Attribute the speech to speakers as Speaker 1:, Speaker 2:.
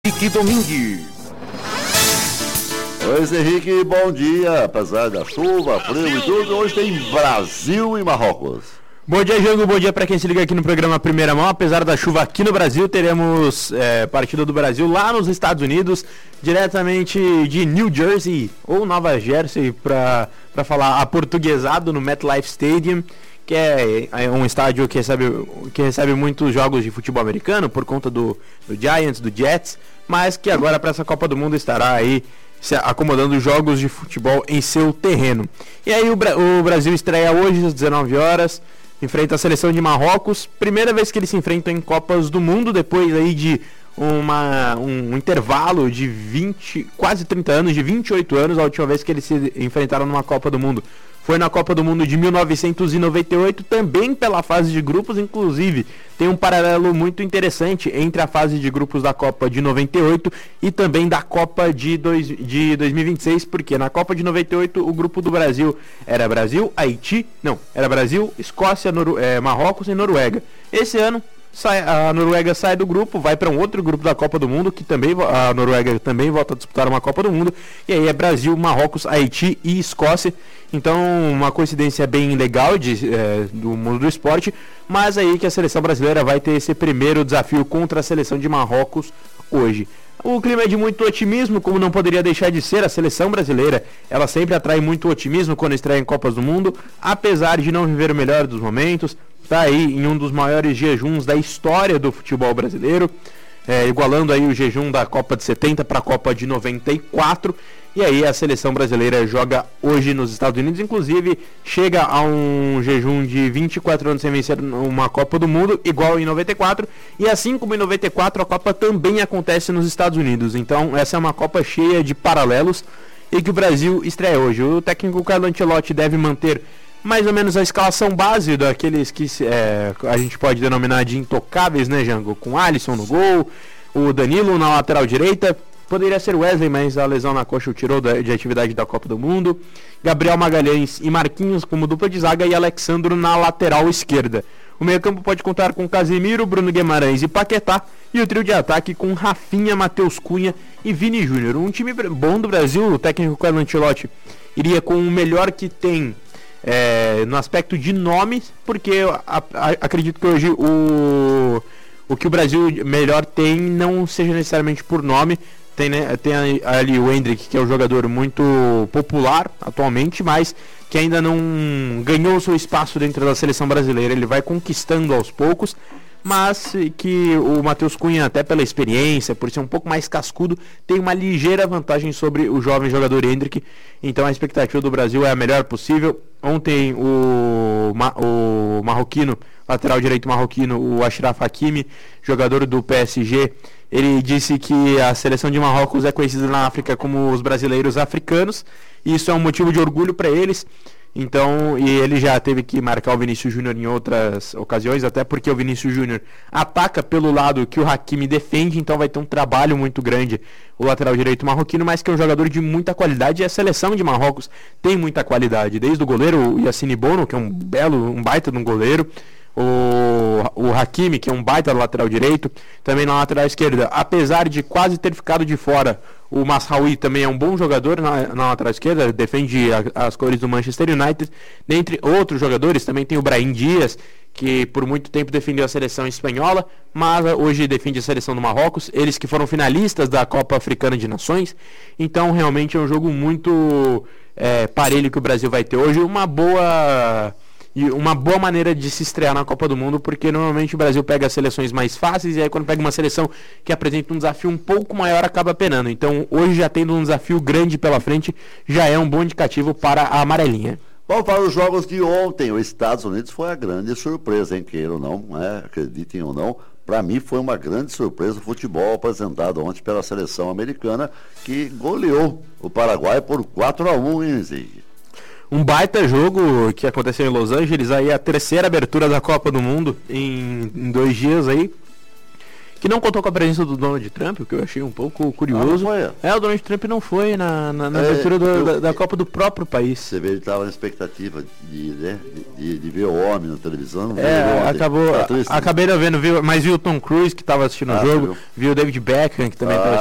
Speaker 1: Henrique Domingues. Oi, Henrique, bom dia. Apesar da chuva, frio e tudo, hoje tem Brasil e Marrocos.
Speaker 2: Bom dia, Jango. Bom dia para quem se liga aqui no programa Primeira Mão. Apesar da chuva aqui no Brasil, teremos partida do Brasil lá nos Estados Unidos, diretamente de New Jersey ou Nova Jersey, para falar aportuguesado, no MetLife Stadium, que é um estádio que recebe muitos jogos de futebol americano por conta do Giants, do Jets, mas que agora para essa Copa do Mundo estará aí se acomodando jogos de futebol em seu terreno. E aí o Brasil estreia hoje às 19 horas, enfrenta a seleção de Marrocos, primeira vez que eles se enfrentam em Copas do Mundo, depois aí de um intervalo de quase 30 anos, de 28 anos, a última vez que eles se enfrentaram numa Copa do Mundo foi na Copa do Mundo de 1998, também pela fase de grupos. Inclusive tem um paralelo muito interessante entre a fase de grupos da Copa de 98 e também da Copa de 2026, porque na Copa de 98 o grupo do Brasil era Brasil, Escócia, Marrocos e Noruega. Esse ano a Noruega sai do grupo, vai para um outro grupo da Copa do Mundo, que também a Noruega também volta a disputar uma Copa do Mundo, e aí é Brasil, Marrocos, Haiti e Escócia. Então uma coincidência bem legal do mundo do esporte, mas aí que a seleção brasileira vai ter esse primeiro desafio contra a seleção de Marrocos hoje. O clima é de muito otimismo, como não poderia deixar de ser. A seleção brasileira, ela sempre atrai muito otimismo quando estreia em Copas do Mundo, apesar de não viver o melhor dos momentos. Está aí em um dos maiores jejuns da história do futebol brasileiro, igualando aí o jejum da Copa de 70 para a Copa de 94. E aí a seleção brasileira joga hoje nos Estados Unidos, inclusive chega a um jejum de 24 anos sem vencer uma Copa do Mundo, igual em 94. E assim como em 94, a Copa também acontece nos Estados Unidos. Então essa é uma Copa cheia de paralelos e que o Brasil estreia hoje. O técnico Carlo Ancelotti deve manter mais ou menos a escalação base daqueles que a gente pode denominar de intocáveis, né, Jango? Com Alisson no gol, o Danilo na lateral direita, poderia ser Wesley, mas a lesão na coxa o tirou de atividade da Copa do Mundo, Gabriel Magalhães e Marquinhos como dupla de zaga e Alexandro na lateral esquerda. O meio-campo pode contar com Casemiro, Bruno Guimarães e Paquetá, e o trio de ataque com Rafinha, Matheus Cunha e Vini Júnior. Um time bom do Brasil, o técnico Carlo Ancelotti iria com o melhor que tem no aspecto de nomes, porque eu acredito que hoje o que o Brasil melhor tem não seja necessariamente por nome. Tem ali o Endrick, que é um jogador muito popular atualmente, mas que ainda não ganhou o seu espaço dentro da seleção brasileira. Ele vai conquistando aos poucos, mas que o Matheus Cunha, até pela experiência, por ser um pouco mais cascudo, tem uma ligeira vantagem sobre o jovem jogador Endrick. Então a expectativa do Brasil é a melhor possível. Ontem o marroquino, lateral direito marroquino, o Achraf Hakimi, jogador do PSG, ele disse que a seleção de Marrocos é conhecida na África como os brasileiros africanos, e isso é um motivo de orgulho para eles. Então, e ele já teve que marcar o Vinícius Júnior em outras ocasiões, até porque o Vinícius Júnior ataca pelo lado que o Hakimi defende, então vai ter um trabalho muito grande o lateral direito marroquino, mas que é um jogador de muita qualidade, e a seleção de Marrocos tem muita qualidade, desde o goleiro, o Yassine Bono, que é um baita de um goleiro, o Hakimi, que é um baita lateral direito, também na lateral esquerda, apesar de quase ter ficado de fora, o Masraoui também é um bom jogador na lateral esquerda, defende as cores do Manchester United. Dentre outros jogadores, também tem o Brahim Dias, que por muito tempo defendeu a seleção espanhola, mas hoje defende a seleção do Marrocos, eles que foram finalistas da Copa Africana de Nações. Então realmente é um jogo muito parelho que o Brasil vai ter hoje, uma boa maneira de se estrear na Copa do Mundo, porque normalmente o Brasil pega as seleções mais fáceis, e aí quando pega uma seleção que apresenta um desafio um pouco maior, acaba penando. Então hoje, já tendo um desafio grande pela frente, já é um bom indicativo para a amarelinha.
Speaker 1: Bom, para os jogos de ontem, os Estados Unidos foi a grande surpresa, hein? Queiram ou não, acreditem ou não, para mim foi uma grande surpresa o futebol apresentado ontem pela seleção americana, que goleou o Paraguai por 4-1, hein, Zig?
Speaker 2: Um baita jogo que aconteceu em Los Angeles, aí a terceira abertura da Copa do Mundo em 2 dias aí. que não contou com a presença do Donald Trump, o que eu achei um pouco curioso. O Donald Trump não foi na abertura da Copa do próprio país.
Speaker 1: Você vê, ele estava na expectativa de ver o homem na televisão.
Speaker 2: Acabei não vendo, mas viu o Tom Cruise, que estava assistindo o jogo, viu o David Beckham, que também estava